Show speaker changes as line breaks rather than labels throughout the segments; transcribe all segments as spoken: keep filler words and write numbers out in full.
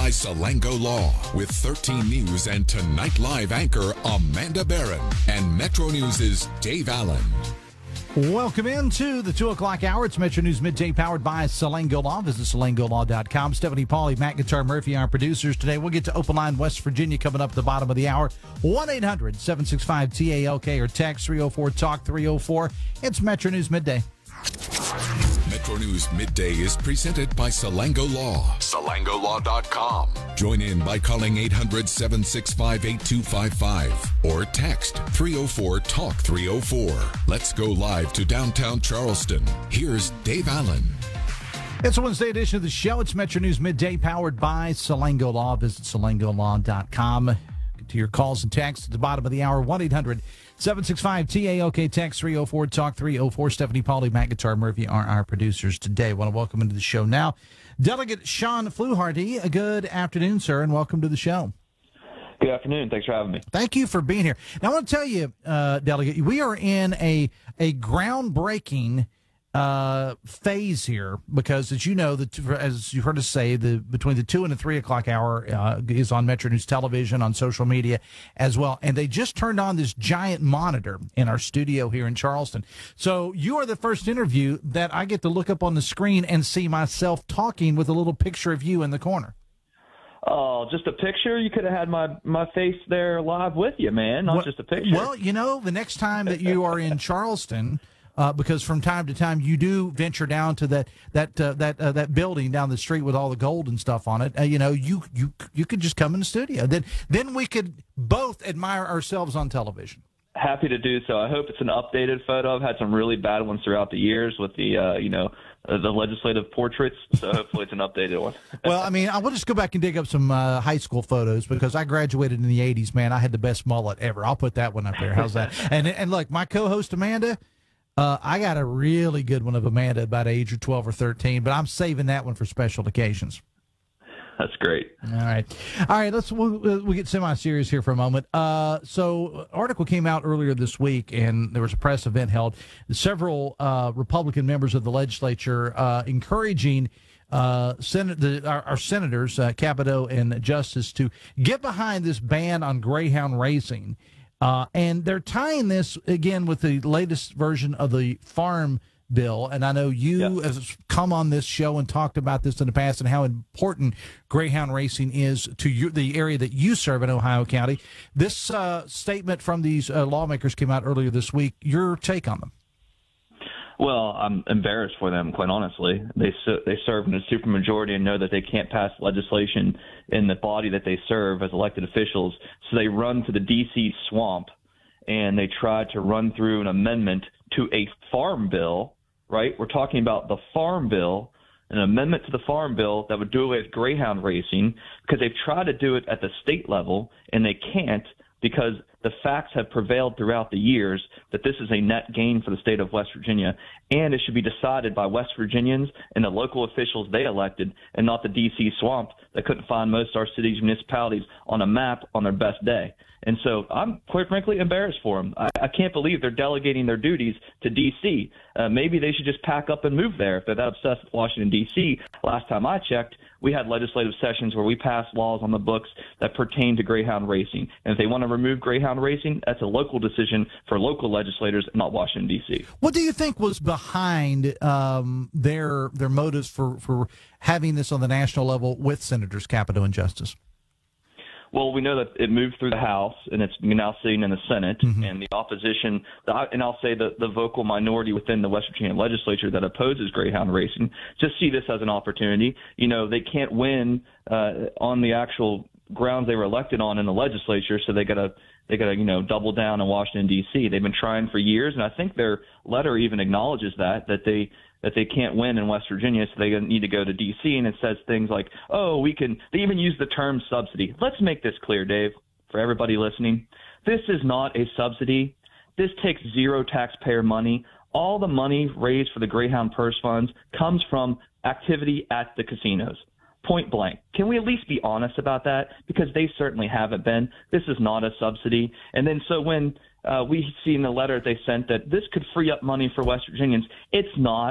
by Salango Law with thirteen News and Tonight Live anchor Amanda Barron and Metro News' Dave Allen.
Welcome into the two o'clock hour. It's Metro News Midday powered by Salango Law. Visit salango law dot com. Stephanie Pauly, Matt Guitar Murphy, our producers today. We'll get to Open Line West Virginia coming up at the bottom of the hour. one eight hundred seven six five T A L K or text three oh four talk three oh four. It's Metro News Midday.
Metro News Midday is presented by Salango Law. salango law dot com. Join in by calling eight hundred seven six five eight two five five or text three oh four talk three oh four. Let's go live to downtown Charleston. Here's Dave Allen.
It's a Wednesday edition of the show. It's Metro News Midday powered by Salango Law. Visit salango law dot com. Get to your calls and texts at the bottom of the hour. one eight hundred seven six five T A L K, text three oh four talk three oh four. Stephanie Pauly, Matt Guitar Murphy are our producers today. I want to welcome into the show now Delegate Sean Fluharty. A good afternoon, sir, and welcome to the show.
Good afternoon. Thanks for having me.
Thank you for being here. Now, I want to tell you, uh, Delegate, we are in a a groundbreaking uh, phase here because, as you know, the, as you've heard us say, the between the two and the three o'clock hour uh, is on Metro News Television, on social media as well. And they just turned on this giant monitor in our studio here in Charleston. So you are the first interview that I get to look up on the screen and see myself talking with a little picture of you in the corner.
Oh, just a picture? You could have had my, my face there live with you, man, not
well,
just a picture.
Well, you know, the next time that you are in Charleston, uh, because from time to time you do venture down to that that uh, that uh, that building down the street with all the gold and stuff on it, uh, you know, you you you could just come in the studio. Then then we could both admire ourselves on television.
Happy to do so. I hope it's an updated photo. I've had some really bad ones throughout the years with the, uh, you know, uh, the legislative portraits, so hopefully it's an updated one.
Well, I mean, I will just go back and dig up some uh, high school photos because I graduated in the eighties, man. I had the best mullet ever. I'll put that one up there. How's that? and and look, my co-host Amanda, uh, I got a really good one of Amanda about age of twelve or thirteen, but I'm saving that one for special occasions.
That's great.
All right. All right. Let's we'll, we'll get semi-serious here for a moment. Uh, so, article came out earlier this week, and there was a press event held. Several uh, Republican members of the legislature uh, encouraging uh, Senate, the, our, our senators, uh, Capito and Justice, to get behind this ban on greyhound racing. Uh, and they're tying this, again, with the latest version of the farm bill, and I know you
yeah.
have come on this show and talked about this in the past and how important greyhound racing is to you, the area that you serve in Ohio County. This uh, statement from these uh, lawmakers came out earlier this week. Your take on them?
Well, I'm embarrassed for them, quite honestly. They they serve in a supermajority and know that they can't pass legislation in the body that they serve as elected officials, so they run to the D C swamp and they try to run through an amendment to a farm bill. Right? We're talking about the farm bill, an amendment to the farm bill that would do away with greyhound racing because they've tried to do it at the state level and they can't because the facts have prevailed throughout the years that this is a net gain for the state of West Virginia, and it should be decided by West Virginians and the local officials they elected and not the D C swamp that couldn't find most of our cities' municipalities on a map on their best day. And so I'm, quite frankly, embarrassed for them. I, I can't believe they're delegating their duties to D C. Uh, maybe they should just pack up and move there if they're that obsessed with Washington, D C. Last time I checked, we had legislative sessions where we passed laws on the books that pertain to greyhound racing. And if they want to remove greyhound racing, that's a local decision for local legislators, not Washington, D C.
What do you think was behind um, their their motives for, for having this on the national level with Senators Capito and Justice?
Well, we know that it moved through the House, and it's now sitting in the Senate,
mm-hmm.
and the opposition, and I'll say the, the vocal minority within the West Virginia legislature that opposes greyhound racing, just see this as an opportunity. You know, they can't win uh, on the actual grounds they were elected on in the legislature, so they got to they got to you know double down in Washington, D C. They've been trying for years, and I think their letter even acknowledges that that they. that they can't win in West Virginia, so they need to go to D C, and it says things like, oh, we can – they even use the term subsidy. Let's make this clear, Dave, for everybody listening. This is not a subsidy. This takes zero taxpayer money. All the money raised for the Greyhound Purse Funds comes from activity at the casinos. Point blank. Can we at least be honest about that? Because they certainly haven't been. This is not a subsidy. And then so when – Uh, we see in the letter they sent that this could free up money for West Virginians. It's not.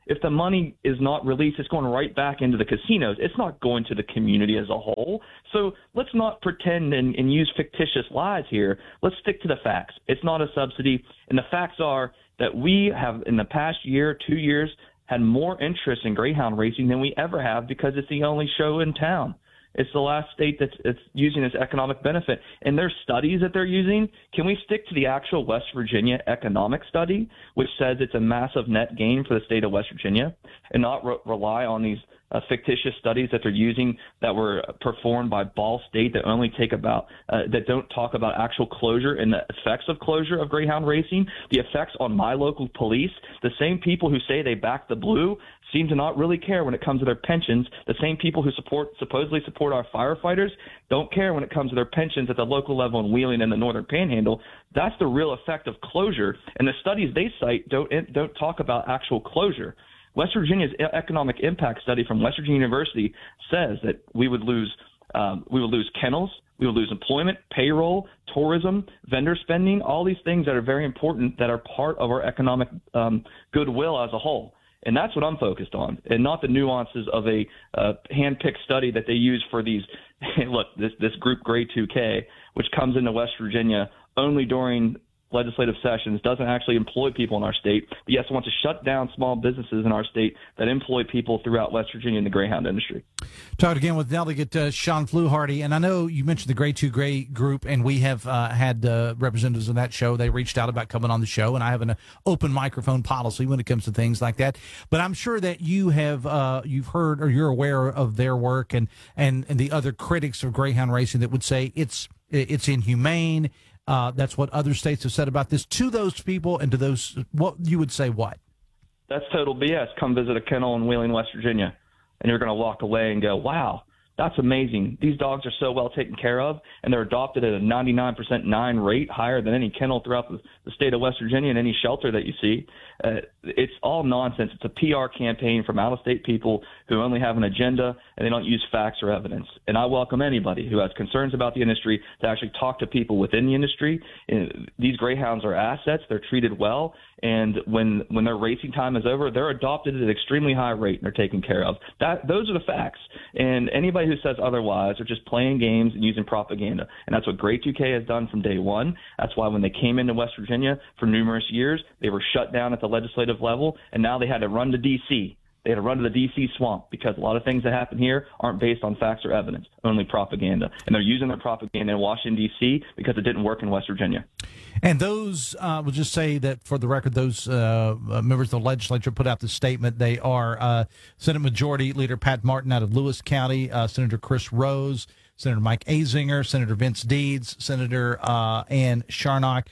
if the money is not released, it's going right back into the casinos. It's not going to the community as a whole. So let's not pretend and, and use fictitious lies here. Let's stick to the facts. It's not a subsidy. And the facts are that we have, in the past year, two years, had more interest in greyhound racing than we ever have because it's the only show in town. It's the last state that's it's using this economic benefit. And their studies that they're using, can we stick to the actual West Virginia economic study, which says it's a massive net gain for the state of West Virginia, and not re- rely on these uh, fictitious studies that they're using that were performed by Ball State that only take about uh, that don't talk about actual closure and the effects of closure of greyhound racing, the effects on my local police. The same people who say they back the blue seem to not really care when it comes to their pensions. The same people who support supposedly support our firefighters don't care when it comes to their pensions at the local level in Wheeling and the Northern Panhandle. That's the real effect of closure. And the studies they cite don't don't talk about actual closure. West Virginia's economic impact study from West Virginia University says that we would lose um, we would lose kennels, we would lose employment, payroll, tourism, vendor spending, all these things that are very important that are part of our economic um, goodwill as a whole. And that's what I'm focused on, and not the nuances of a uh, hand-picked study that they use for these. Look, this this group Grade two K, which comes into West Virginia only during legislative sessions, doesn't actually employ people in our state, but yes, wants to shut down small businesses in our state that employ people throughout West Virginia in the greyhound industry.
Talked again with Delegate uh, Sean Fluharty, and I know you mentioned the Grade two Gray group, and we have uh, had uh, representatives in that show. They reached out about coming on the show, and I have an uh, open microphone policy when it comes to things like that. But I'm sure that you have uh, you've heard or you're aware of their work and, and, and the other critics of greyhound racing that would say it's it's inhumane. Uh, that's what other states have said about this. To those people and to those, what you would say what?
That's total B S. Come visit a kennel in Wheeling, West Virginia, and you're going to walk away and go, wow, that's amazing. These dogs are so well taken care of, and they're adopted at a ninety-nine percent nine rate, higher than any kennel throughout the, the state of West Virginia and any shelter that you see. Uh, it's all nonsense. It's a P R campaign from out-of-state people who only have an agenda, and they don't use facts or evidence. And I welcome anybody who has concerns about the industry to actually talk to people within the industry. And these greyhounds are assets. They're treated well. And when when their racing time is over, they're adopted at an extremely high rate and they're taken care of. That Those are the facts. And anybody who says otherwise are just playing games and using propaganda. And that's what Grade two K has done from day one. That's why when they came into West Virginia for numerous years, they were shut down at the legislative level, and now they had to run to D C They had to run to the D C swamp because a lot of things that happen here aren't based on facts or evidence, only propaganda. And they're using their propaganda in Washington, D C because it didn't work in West Virginia.
And those, uh, we'll just say that for the record, those uh, members of the legislature put out the statement. They are uh, Senate Majority Leader Pat Martin out of Lewis County, uh, Senator Chris Rose, Senator Mike Azinger, Senator Vince Deeds, Senator uh, Ann Sharnock,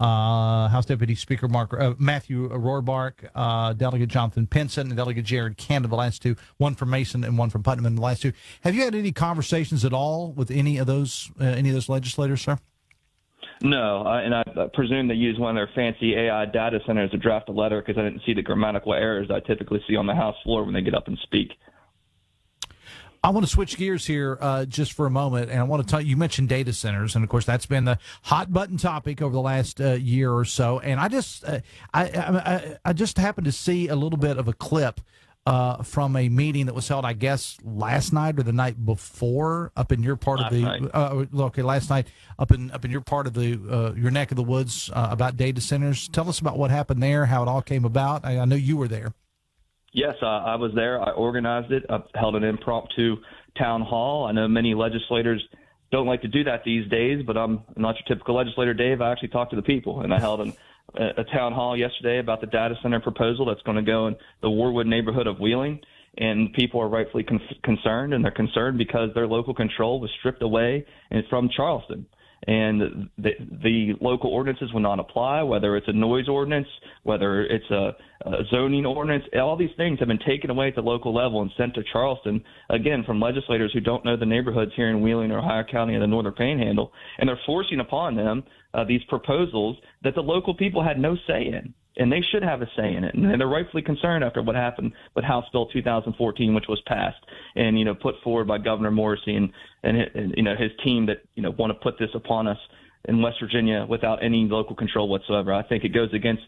Uh, House Deputy Speaker Mark uh, Matthew Rohrbach, uh, Delegate Jonathan Pinson, and Delegate Jared Canada, the last two, one from Mason and one from Putnam, the last two. Have you had any conversations at all with any of those uh, any of those legislators, sir?
No, uh, and I presume they use one of their fancy A I data centers to draft a letter because I didn't see the grammatical errors I typically see on the House floor when they get up and speak.
I want to switch gears here uh, just for a moment, and I want to tell you, you mentioned data centers, and of course that's been the hot button topic over the last uh, year or so. And I just, uh, I, I, I just happened to see a little bit of a clip uh, from a meeting that was held, I guess, last night or the night before up in your part
last
of the.
Night.
Uh, okay, last night up in up in your part of the uh, your neck of the woods uh, about data centers. Tell us about what happened there, how it all came about. I, I know you were there.
Yes, uh, I was there. I organized it. I held an impromptu town hall. I know many legislators don't like to do that these days, but I'm not your typical legislator, Dave. I actually talked to the people, and I held an, a, a town hall yesterday about the data center proposal that's going to go in the Warwood neighborhood of Wheeling, and people are rightfully con- concerned, and they're concerned because their local control was stripped away and from Charleston. And the, the local ordinances will not apply, whether it's a noise ordinance, whether it's a, a zoning ordinance. All these things have been taken away at the local level and sent to Charleston, again, from legislators who don't know the neighborhoods here in Wheeling or Ohio County and the Northern Panhandle. And they're forcing upon them uh, these proposals that the local people had no say in. And they should have a say in it. And they're rightfully concerned after what happened with House Bill two thousand fourteen, which was passed and, you know, put forward by Governor Morrissey and, and, and you know, his team that, you know, want to put this upon us in West Virginia without any local control whatsoever. I think it goes against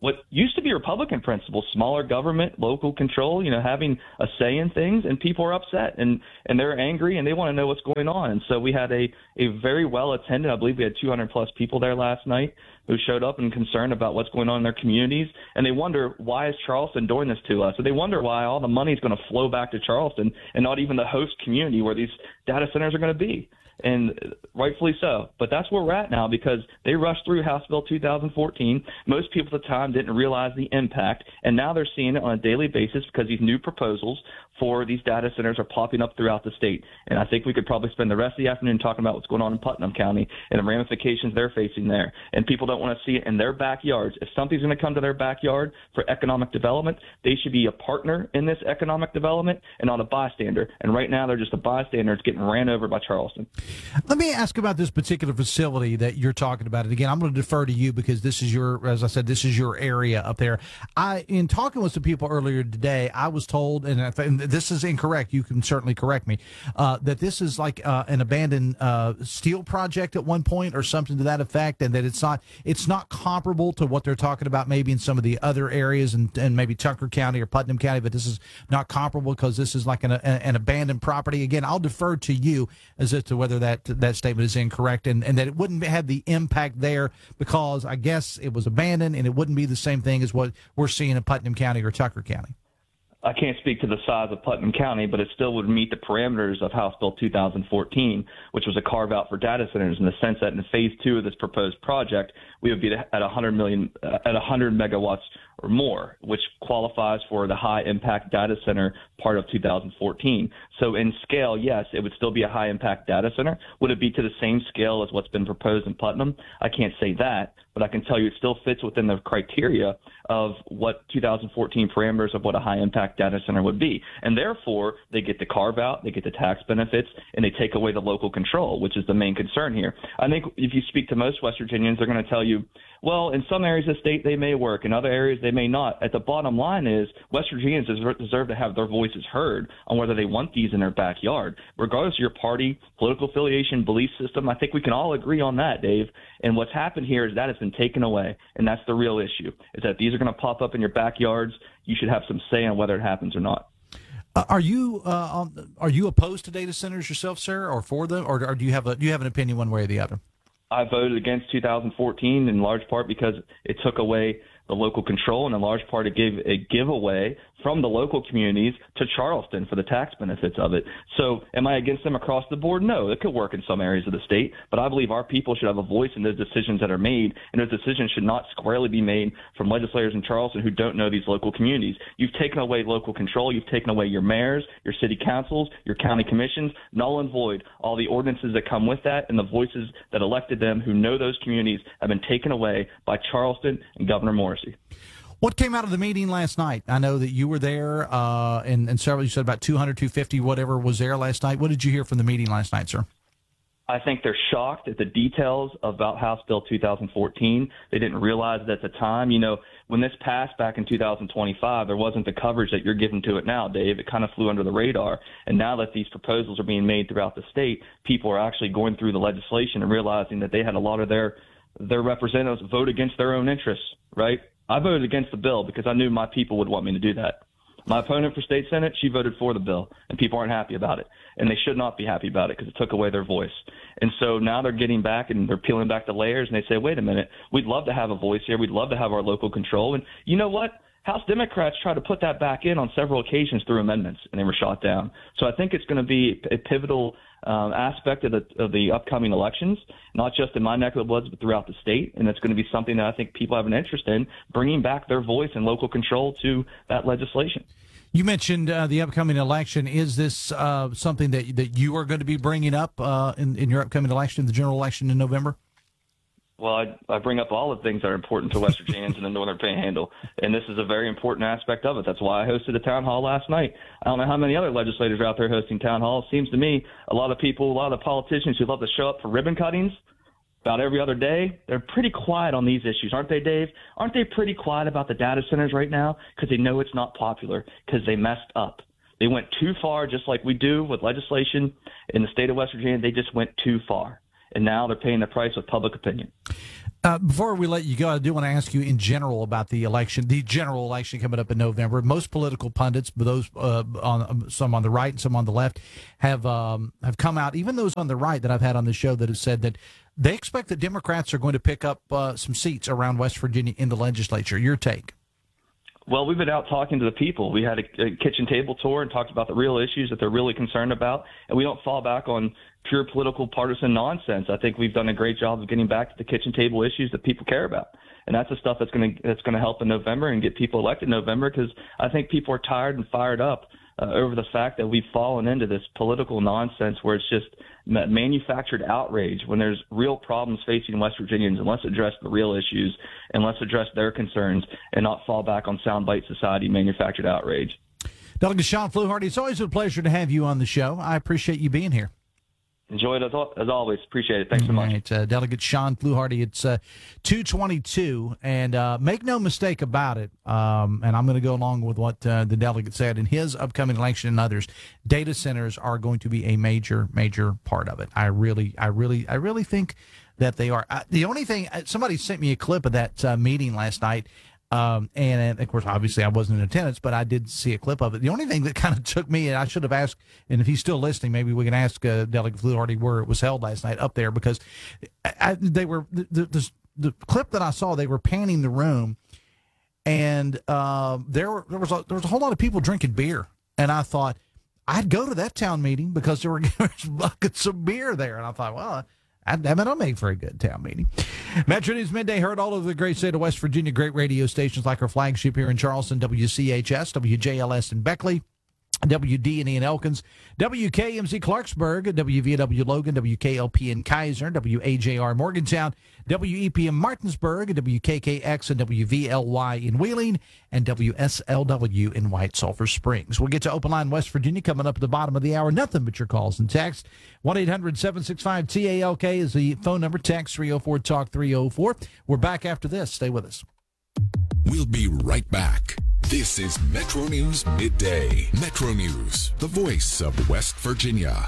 what used to be Republican principles, smaller government, local control, you know, having a say in things, and people are upset and, and they're angry and they want to know what's going on. And so we had a, a very well attended, I believe we had two hundred plus people there last night who showed up and concerned about what's going on in their communities. And they wonder, why is Charleston doing this to us? So they wonder why all the money is going to flow back to Charleston and not even the host community where these data centers are going to be. And rightfully so. But that's where we're at now, because they rushed through House Bill two thousand fourteen. Most people at the time didn't realize the impact, and now they're seeing it on a daily basis because these new proposals for these data centers are popping up throughout the state. And I think we could probably spend the rest of the afternoon talking about what's going on in Putnam County and the ramifications they're facing there. And people don't want to see it in their backyards. If something's going to come to their backyard for economic development, they should be a partner in this economic development and not a bystander. And right now they're just a bystander. It's getting ran over by Charleston.
Let me ask about this particular facility that you're talking about. And again, I'm going to defer to you because this is your, as I said, this is your area up there. I, in talking with some people earlier today, I was told, and, if, and this is incorrect, you can certainly correct me, uh, that this is like uh, an abandoned uh, steel project at one point or something to that effect, and that it's not, it's not comparable to what they're talking about maybe in some of the other areas and, and maybe Tucker County or Putnam County, but this is not comparable because this is like an, an abandoned property. Again, I'll defer to you as to whether that that statement is incorrect, and, and that it wouldn't have the impact there because I guess it was abandoned and it wouldn't be the same thing as what we're seeing in Putnam County or Tucker County.
I can't speak to the size of Putnam County, but it still would meet the parameters of House Bill two thousand fourteen, which was a carve-out for data centers, in the sense that in phase two of this proposed project, we would be at one hundred million, uh, at one hundred megawatts or more, which qualifies for the high-impact data center part of two thousand fourteen. So in scale, yes, it would still be a high-impact data center. Would it be to the same scale as what's been proposed in Putnam? I can't say that, but I can tell you it still fits within the criteria of what two thousand fourteen parameters of what a high-impact data center would be. And therefore, they get the carve-out, they get the tax benefits, and they take away the local control, which is the main concern here. I think if you speak to most West Virginians, they're going to tell you, well, in some areas of the state they may work, in other areas they may not. At the bottom line is West Virginians deserve to have their voices heard on whether they want these in their backyard. Regardless of your party, political affiliation, belief system, I think we can all agree on that, Dave. And what's happened here is that has been taken away, and that's the real issue, is that these are going to pop up in your backyards. You should have some say on whether it happens or not.
Uh, are you uh, on, are you opposed to data centers yourself, sir, or for them, or, or do you have a do you have an opinion one way or the other?
I voted against two thousand fourteen in large part because it took away the local control, and in large part it gave a giveaway from the local communities to Charleston for the tax benefits of it. So am I against them across the board? No, it could work in some areas of the state, but I believe our people should have a voice in those decisions that are made, and those decisions should not squarely be made from legislators in Charleston who don't know these local communities. You've taken away local control. You've taken away your mayors, your city councils, your county commissions, null and void. All the ordinances that come with that and the voices that elected them who know those communities have been taken away by Charleston and Governor Morrisey.
What came out of the meeting last night? I know that you were there, uh, and, and several, you said about two hundred, two fifty, whatever was there last night. What did you hear from the meeting last night, sir?
I think they're shocked at the details about House Bill two thousand fourteen. They didn't realize it at the time. You know, when this passed back in two thousand twenty-five, there wasn't the coverage that you're giving to it now, Dave. It kind of flew under the radar. And now that these proposals are being made throughout the state, people are actually going through the legislation and realizing that they had a lot of their their representatives vote against their own interests, right? I voted against the bill because I knew my people would want me to do that. My opponent for state senate, she voted for the bill, and people aren't happy about it. And they should not be happy about it because it took away their voice. And so now they're getting back and they're peeling back the layers, and they say, wait a minute, we'd love to have a voice here. We'd love to have our local control. And you know what? House Democrats tried to put that back in on several occasions through amendments, and they were shot down. So I think it's going to be a pivotal um, aspect of the of the upcoming elections, not just in my neck of the woods, but throughout the state. And it's going to be something that I think people have an interest in, bringing back their voice and local control to that legislation.
You mentioned uh, the upcoming election. Is this uh, something that that you are going to be bringing up uh, in, in your upcoming election, the general election in November?
Well, I, I bring up all the things that are important to West Virginians in the Northern Panhandle, and this is a very important aspect of it. That's why I hosted a town hall last night. I don't know how many other legislators are out there hosting town halls. Seems to me a lot of people, a lot of the politicians who love to show up for ribbon cuttings about every other day, they're pretty quiet on these issues, aren't they, Dave? Aren't they pretty quiet about the data centers right now because they know it's not popular because they messed up? They went too far, just like we do with legislation in the state of West Virginia. They just went too far. And now they're paying the price with public opinion.
Uh, before we let you go, I do want to ask you in general about the election, the general election coming up in November. Most political pundits, those uh, on some on the right and some on the left, have um, have come out. Even those on the right that I've had on the show that have said that they expect that Democrats are going to pick up uh, some seats around West Virginia in the legislature. Your take?
Well, we've been out talking to the people. We had a, a kitchen table tour and talked about the real issues that they're really concerned about, and we don't fall back on pure political partisan nonsense. I think we've done a great job of getting back to the kitchen table issues that people care about, and that's the stuff that's going to that's going to help in November and get people elected in November, because I think people are tired and fired up uh, over the fact that we've fallen into this political nonsense where it's just manufactured outrage when there's real problems facing West Virginians, and let's address the real issues and let's address their concerns and not fall back on soundbite society manufactured outrage.
Delegate Sean Fluharty, it's always a pleasure to have you on the show. I appreciate you being here.
Enjoy it as, as always. Appreciate it. Thanks so much.
Right, uh, Delegate Sean Fluharty, it's uh, two twenty-two, and uh, make no mistake about it, um, and I'm going to go along with what uh, the delegate said, in his upcoming election and others, data centers are going to be a major, major part of it. I really, I really, I really think that they are. Uh, the only thing, somebody sent me a clip of that uh, meeting last night, Um, and, and, of course, obviously, I wasn't in attendance, but I did see a clip of it. The only thing that kind of took me, and I should have asked, and if he's still listening, maybe we can ask uh, Delegate Fluharty where it was held last night up there, because I, I, they were the, the, the clip that I saw, they were panning the room, and uh, there were there was a, there was a whole lot of people drinking beer, and I thought I'd go to that town meeting because there were buckets of beer there, and I thought, well, I, I mean, I'll make for a good town meeting. Metro News Midday heard all over the great state of West Virginia. Great radio stations like our flagship here in Charleston, W C H S, W J L S in Beckley, W D and E in Elkins, W K M Z Clarksburg, W V W Logan, W K L P in Kaiser, W A J R Morgantown, W E P in Martinsburg, W K K X and W V L Y in Wheeling, and W S L W in White Sulphur Springs. We'll get to Open Line West Virginia coming up at the bottom of the hour. Nothing but your calls and texts. one eight hundred seven six five T A L K is the phone number. Text three oh four talk three oh four. We're back after this. Stay with us.
We'll be right back. This is Metro News Midday. Metro News, the voice of West Virginia.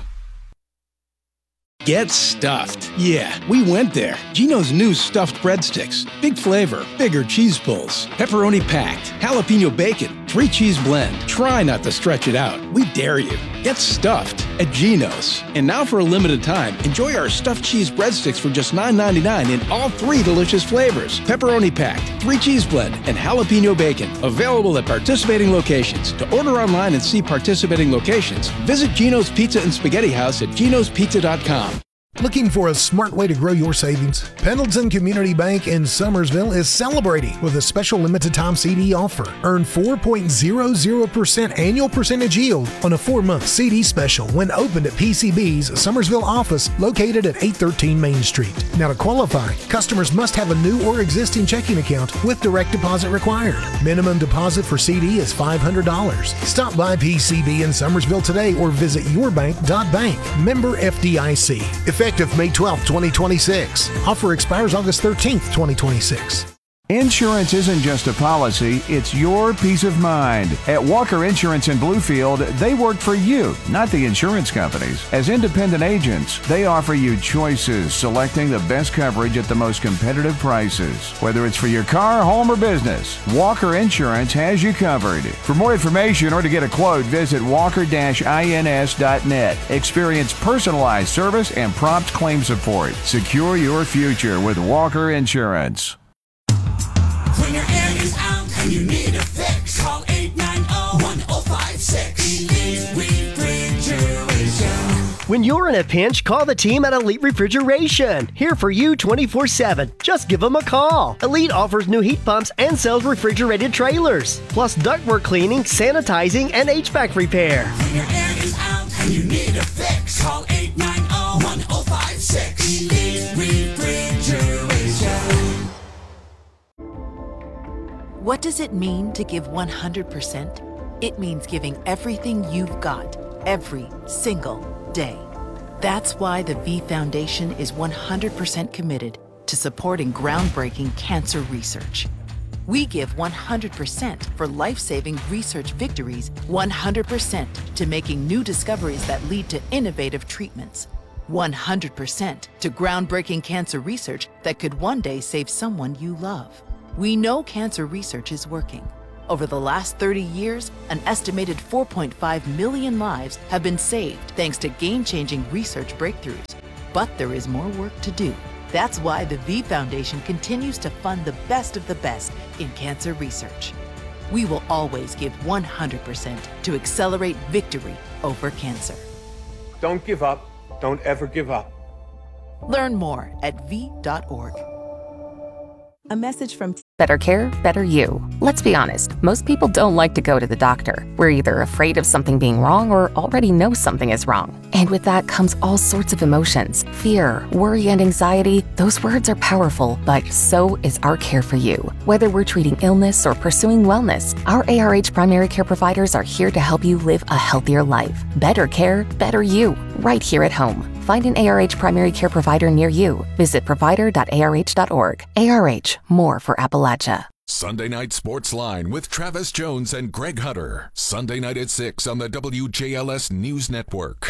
Get stuffed. Yeah, we went there. Geno's new stuffed breadsticks. Big flavor, bigger cheese pulls, pepperoni packed, jalapeno bacon, three cheese blend. Try not to stretch it out. We dare you. Get stuffed at Geno's. And now for a limited time, enjoy our stuffed cheese breadsticks for just nine ninety-nine in all three delicious flavors. Pepperoni packed, three cheese blend, and jalapeno bacon. Available at participating locations. To order online and see participating locations, visit Geno's Pizza and Spaghetti House at genos pizza dot com.
Looking for a smart way to grow your savings? Pendleton Community Bank in Summersville is celebrating with a special limited time C D offer. Earn four point zero zero percent annual percentage yield on a four-month C D special when opened at P C B's Summersville office located at eight thirteen Main Street. Now, to qualify, customers must have a new or existing checking account with direct deposit required. Minimum deposit for C D is five hundred dollars. Stop by P C B in Summersville today or visit your bank dot bank. Member F D I C. Effective May twelfth, twenty twenty-six. Offer expires August thirteenth, twenty twenty-six.
Insurance isn't just a policy, it's your peace of mind. At Walker Insurance in Bluefield, they work for you, not the insurance companies. As independent agents, they offer you choices, selecting the best coverage at the most competitive prices. Whether it's for your car, home, or business, Walker Insurance has you covered. For more information or to get a quote, visit walker dash ins dot net. Experience personalized service and prompt claim support. Secure your future with Walker Insurance.
When your air is out and you need a fix, call eight nine zero, one zero five six. Elite Refrigeration.
When you're in a pinch, call the team at Elite Refrigeration. Here for you twenty-four seven. Just give them a call. Elite offers new heat pumps and sells refrigerated trailers, plus ductwork cleaning, sanitizing, and H V A C repair.
When your air is out and you need a fix, call eight nine zero, one zero five six. Elite Refrigeration.
What does it mean to give one hundred percent? It means giving everything you've got, every single day. That's why the V Foundation is one hundred percent committed to supporting groundbreaking cancer research. We give one hundred percent for life-saving research victories, one hundred percent to making new discoveries that lead to innovative treatments, one hundred percent to groundbreaking cancer research that could one day save someone you love. We know cancer research is working. Over the last thirty years, an estimated four point five million lives have been saved thanks to game-changing research breakthroughs. But there is more work to do. That's why the V Foundation continues to fund the best of the best in cancer research. We will always give one hundred percent to accelerate victory over cancer.
Don't give up. Don't ever give up.
Learn more at v dot org.
A message from Better Care, Better You. Let's be honest, most people don't like to go to the doctor. We're either afraid of something being wrong or already know something is wrong. And with that comes all sorts of emotions. Fear, worry, and anxiety. Those words are powerful, but so is our care for you. Whether we're treating illness or pursuing wellness, our A R H primary care providers are here to help you live a healthier life. Better care, better you. Right here at home. Find an A R H primary care provider near you. Visit provider dot A R H dot org. A R H, more for Appalachia.
Sunday Night Sports Line with Travis Jones and Greg Hunter. Sunday night at six on the W J L S News Network.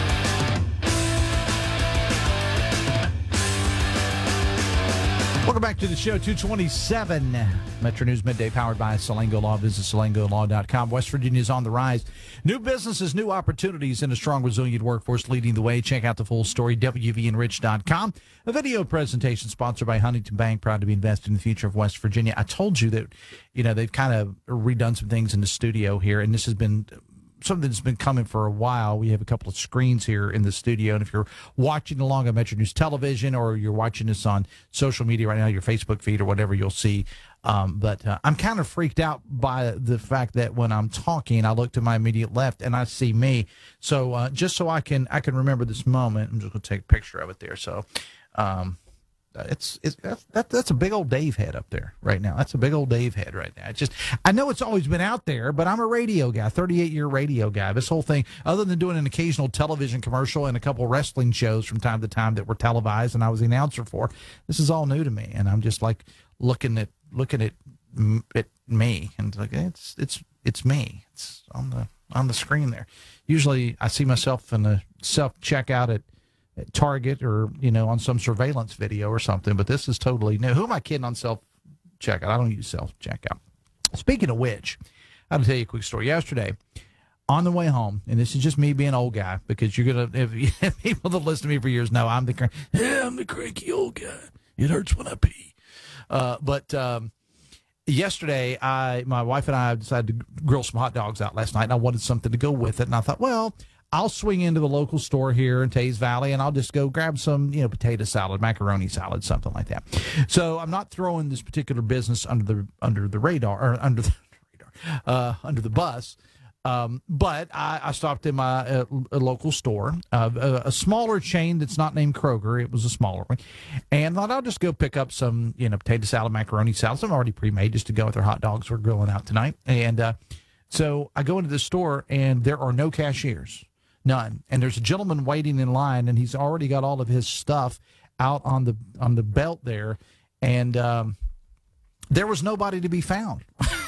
Welcome back to the show, two twenty-seven. Metro News Midday powered by Salango Law. Visit salango law dot com. West Virginia is on the rise. New businesses, new opportunities, and a strong, resilient workforce leading the way. Check out the full story, w v n rich dot com. A video presentation sponsored by Huntington Bank, proud to be invested in the future of West Virginia. I told you that, you know, they've kind of redone some things in the studio here, and this has been something that's been coming for a while. We have a couple of screens here in the studio, and if you're watching along on Metro News Television or you're watching this on social media right now, your Facebook feed or whatever, you'll see. Um, but uh, I'm kind of freaked out by the fact that when I'm talking, I look to my immediate left and I see me. So uh, just so I can I can remember this moment, I'm just going to take a picture of it there. So um, it's it's that that's a big old Dave head up there right now. That's a big old Dave head right now. It's just, I know it's always been out there, but I'm a radio guy, thirty-eight year radio guy. This whole thing, other than doing an occasional television commercial and a couple wrestling shows from time to time that were televised and I was the announcer for, this is all new to me. And I'm just like looking at looking at at me and like it's it's it's me. It's on the on the screen there. Usually I see myself in a self checkout at at Target or, you know, on some surveillance video or something, but this is totally new. Who am I kidding on self-checkout? I don't use self-checkout. Speaking of which, I'll tell you a quick story. Yesterday, on the way home, and this is just me being an old guy, because you're going to, if, if people that listen to me for years know I'm the, yeah, I'm the cranky old guy. It hurts when I pee. Uh, but um, yesterday, I, my wife and I decided to grill some hot dogs out last night, and I wanted something to go with it, and I thought, well, I'll swing into the local store here in Tays Valley, and I'll just go grab some, you know, potato salad, macaroni salad, something like that. So I'm not throwing this particular business under the under the radar or under the radar, uh, under the bus. Um, but I, I stopped in my uh, a local store, uh, a, a smaller chain that's not named Kroger. It was a smaller one, and thought I'll just go pick up some, you know, potato salad, macaroni salad, some already pre-made, just to go with our hot dogs we're grilling out tonight. And uh, so I go into the store, and there are no cashiers. None. And there's a gentleman waiting in line, and he's already got all of his stuff out on the on the belt there, and um, there was nobody to be found.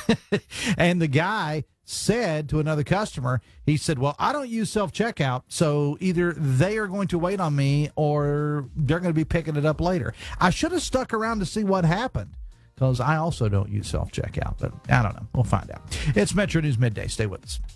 And the guy said to another customer, he said, well, I don't use self-checkout, so either they are going to wait on me or they're going to be picking it up later. I should have stuck around to see what happened, because I also don't use self-checkout, but I don't know. We'll find out. It's Metro News Midday. Stay with us.